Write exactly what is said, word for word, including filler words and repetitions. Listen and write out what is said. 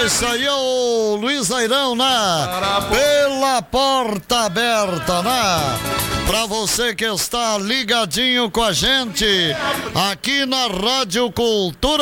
Esse aí é o Luiz Airão, né? Pela porta aberta, né? Pra você que está ligadinho com a gente aqui na Rádio Cultura.